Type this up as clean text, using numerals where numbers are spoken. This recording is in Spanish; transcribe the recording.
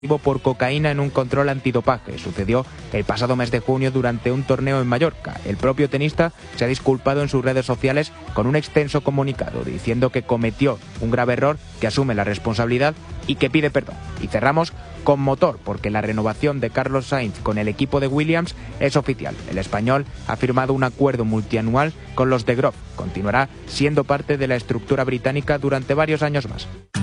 por cocaína en un control antidopaje. Sucedió el pasado mes de junio durante un torneo en Mallorca. El propio tenista se ha disculpado en sus redes sociales con un extenso comunicado diciendo que cometió un grave error, que asume la responsabilidad y que pide perdón. Y cerramos con motor, porque la renovación de Carlos Sainz con el equipo de Williams es oficial. El español ha firmado un acuerdo multianual con los de Grove. Continuará siendo parte de la estructura británica durante varios años más.